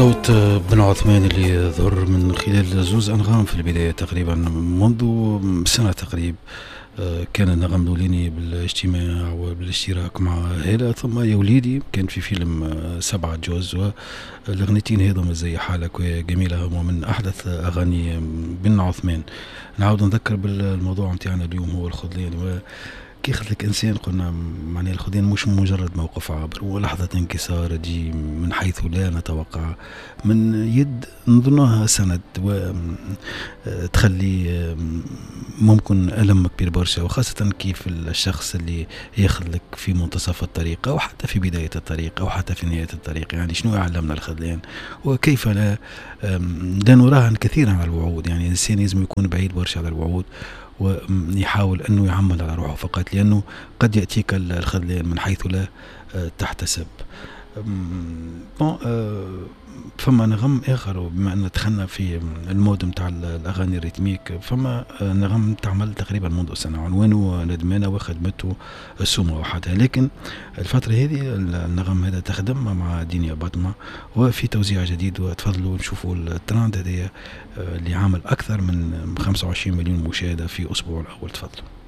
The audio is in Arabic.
صوت بن عثمان اللي ظهر من خلال زوز أنغام في البداية تقريبا منذ سنة تقريبا. كان النغم الأولاني بالاجتماع وبالاشتراك مع هالة، ثم يا وليدي كان في فيلم 7 جوز، والأغنيتين هذوما زي حالك وجميلة هما من أحدث أغاني بن عثمان. نعاود نذكر بالموضوع متاعنا اليوم هو الخذلان. كي خذلك إنسان قلنا معناه الخذلان مش مجرد موقف عابر، هو لحظة انكسار تجي من حيث لا نتوقع، من يد نظنها سند وتخلي ممكن ألم كبير برشا، وخاصة كيف الشخص اللي يخذلك في منتصف الطريق أو حتى في بداية الطريق أو حتى في نهاية الطريق. يعني شنو يعلمنا الخذلان وكيف لا نراهن كثيرا على الوعود. يعني الإنسان لازم يكون بعيد برشا على الوعود ويحاول أنه يعمل على روحه فقط، لأنه قد يأتيك الخذلان من حيث لا تحتسب. فما نغم آخر، بما أن دخلنا في المود متاع الأغاني الريتميك، فما نغم تعمل تقريبا منذ سنة عنوانه ندمانة وخدمته السومة وحدها، لكن الفترة هذه النغم هذا تخدم مع دنيا باطمة وفي توزيع جديد. وتفضلوا نشوفوا التراند هذا اللي عامل أكثر من 25 مليون مشاهدة في أسبوع الأول. تفضلوا.